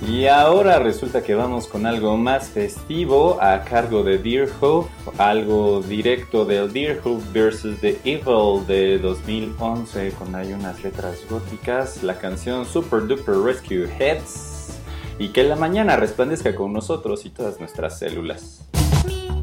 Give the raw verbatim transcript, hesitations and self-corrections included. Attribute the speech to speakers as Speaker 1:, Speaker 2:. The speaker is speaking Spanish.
Speaker 1: Y ahora resulta que vamos con algo más festivo a cargo de Deerhoof, algo directo del Deerhoof versus The Evil de dos mil once con ahí unas letras góticas, la canción Super Duper Rescue Heads y que la mañana resplandezca con nosotros y todas nuestras células.